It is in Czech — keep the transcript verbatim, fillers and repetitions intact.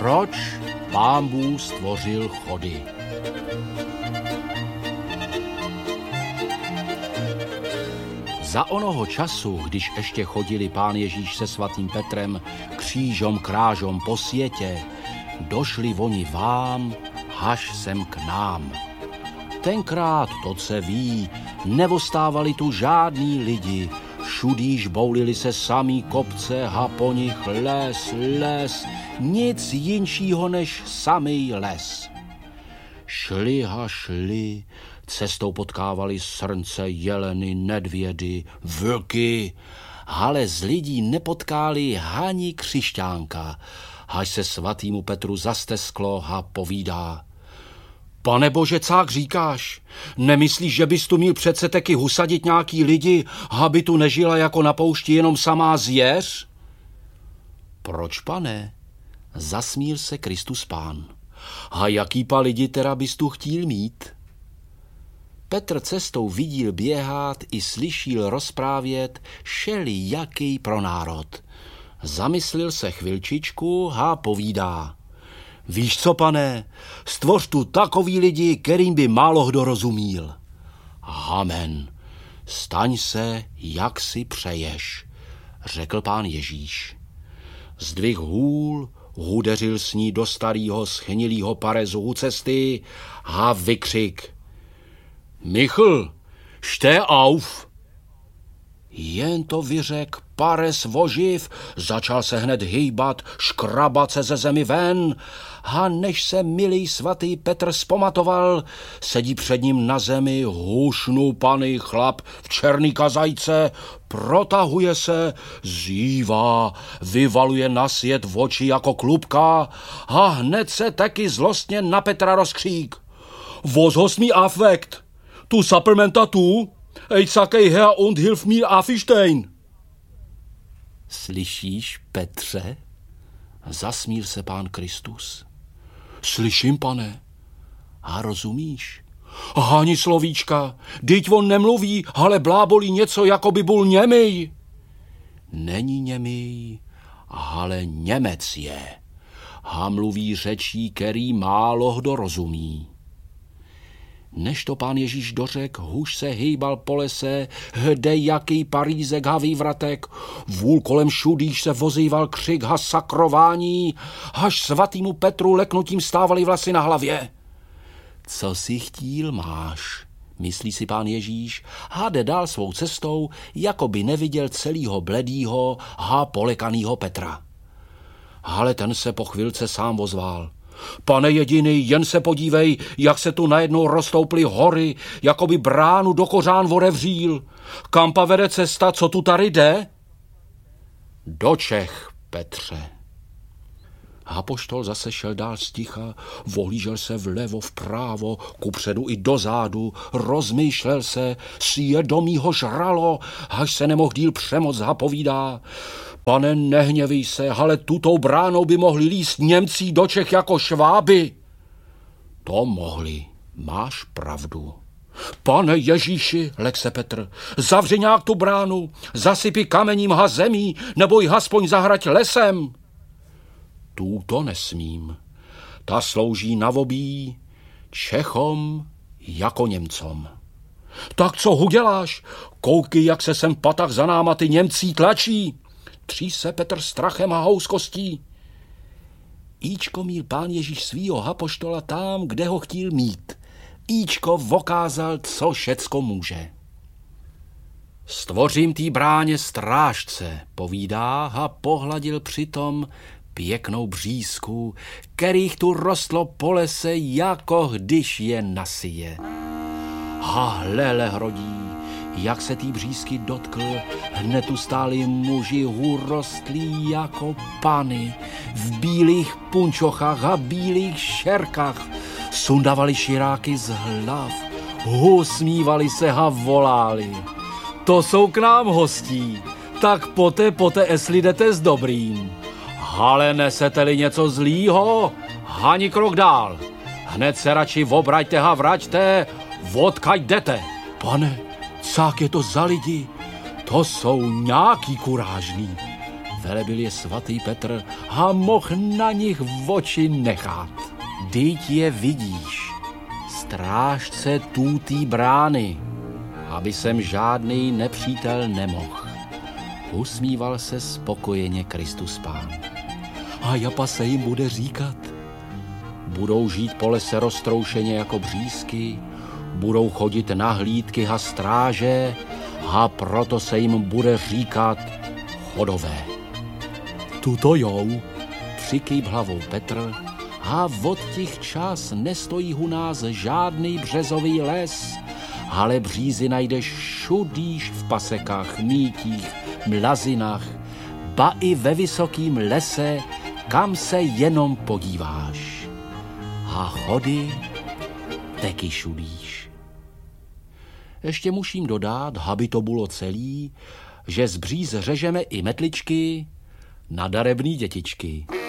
Proč Pán Bůh stvořil chody? Za onoho času, když ještě chodili Pán Ježíš se svatým Petrem křížom krážom po světě, došli oni vám, haž sem k nám. Tenkrát, to se ví, nevostávali tu žádní lidi, všudíž boulili se samý kopce a po nich les, les, nic jinšího než samý les. Šli a šli, cestou potkávali srnce, jeleny, nedvědy, vlky, ale z lidí nepotkáli ani křišťánka, až se svatýmu Petru zastesklo a povídá: Pane Bože, cák říkáš? Nemyslíš, že bys tu měl přece taky usadit nějaký lidi, aby tu nežila jako na poušti jenom samá zvěř? Proč, pane? Zasmíl se Kristus Pán. A jaký pa lidi teda bys tu chtíl mít? Petr cestou vidíl běhat i slyšíl rozprávět šeli jaký pro národ. Zamyslil se chvilčičku a povídá: Víš co, pane, stvoř tu takový lidi, kterým by málo kdo rozumíl. Amen. Staň se, jak si přeješ, řekl Pán Ježíš. Zdvih hůl, hudeřil s ní do starýho schnilýho parezu u cesty a vykřik: Michl, šte auf! Jen to vyřek, pares voživ, začal se hned hýbat, škrabat se ze zemi ven, a než se milý svatý Petr zpamatoval, sedí před ním na zemi hušnoupaný chlap v černý kazajce, protahuje se, zívá, vyvaluje na svět v oči jako klubka a hned se taky zlostně na Petra rozkřík: Was hast mi affekt? Tu supplementa tu? Ej, sakej her und hilf mir aufstehen. Slyšíš, Petře? Zasmíl se Pán Kristus. Slyším, pane. A rozumíš? Ani slovíčka, dyť on nemluví, ale blábolí něco, jako by byl němej. Není němej, ale Němec je. A mluví řečí, který málo kdo rozumí. Než to Pán Ježíš dořek, huž se hýbal po lese, hde jaký parízek a vývratek, vůl kolem šudíž se vozýval křik a sakrování, až svatýmu Petru leknutím stávali vlasy na hlavě. Co si chtíl máš, myslí si Pán Ježíš, a jde dál svou cestou, jako by neviděl celýho bledýho a polekanýho Petra. Ale ten se po chvilce sám ozval: Pane jediný, jen se podívej, jak se tu najednou roztouply hory, jako by bránu do kořán otevřít. Kam pa vede cesta, co tu tady jde? Do Čech, Petře. Apoštol zase šel dál sticha, vohlížel se vlevo, vprávo, kupředu i dozadu, rozmýšlel se, svědomí ho žralo, až se nemohl díl přemoc a povídá: Pane, nehněví se, ale tutou bránou by mohli líst Němcí do Čech jako Šváby. To mohli, máš pravdu. Pane Ježíši, lek se Petr, zavři nějak tu bránu, zasypi kamením ha zemí, nebo ji aspoň zahrať lesem. Tuto nesmím. Ta slouží na obí Čechom jako Němcom. Tak co uděláš? Koukej, jak se sem patach za náma ty Němcí tlačí. Tří se Petr strachem a houskostí. Íčko míl Pán Ježíš svýho apoštola tam, kde ho chtěl mít. Íčko vokázal, co všecko může. Stvořím tý bráně strážce, povídá a pohladil přitom pěknou břízku, kterých tu rostlo po lese, jako když je nasije. A hlele hrodí, jak se tý břízky dotkl, hned tu stáli muži hurostlí jako pany, v bílých punčochách a bílých šerkách, sundavali širáky z hlav, usmívali se a volali: To jsou k nám hostí, tak poté, poté, esli jdete s dobrým. Ale nesete-li něco zlýho, ani krok dál. Hned se radši obraťte a vraťte, odkaď jdete. Pane, cák je to za lidi? To jsou nějaký kurážný. velebil je svatý Petr a mohl na nich v oči nechat. Dyť je vidíš, strážce tútý brány, aby sem žádný nepřítel nemohl. Usmíval se spokojeně Kristus Pán. A japa se jim bude říkat? Budou žít po lese roztroušeně jako břízky, budou chodit na hlídky a stráže a proto se jim bude říkat chodové. Tuto jou, přikýb hlavou Petr, a od těch čas nestojí u nás žádný březový les, ale břízy najdeš všudíž v pasekách, mítích, mlazinách, ba i ve vysokým lese, kam se jenom podíváš. A chody taky šudíš. Ještě musím dodat, aby to bylo celý, že z bříz řežeme i metličky na darebný dětičky.